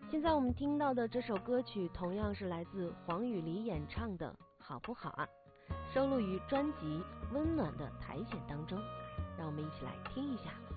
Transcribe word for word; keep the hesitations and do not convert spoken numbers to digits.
现在我们听到的这首歌曲同样是来自黄雨梨演唱的《好不好啊》，收录于专辑《温暖的苔藓》当中，让我们一起来听一下。